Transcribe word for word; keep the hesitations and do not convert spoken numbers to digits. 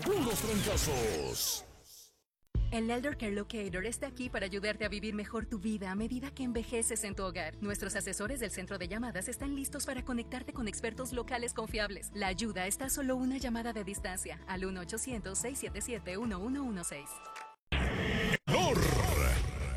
puros trancazos. El Elder Care Locator está aquí para ayudarte a vivir mejor tu vida a medida que envejeces en tu hogar. Nuestros asesores del centro de llamadas están listos para conectarte con expertos locales confiables. La ayuda está a solo una llamada de distancia al uno ochocientos, seiscientos setenta y siete, uno uno uno seis.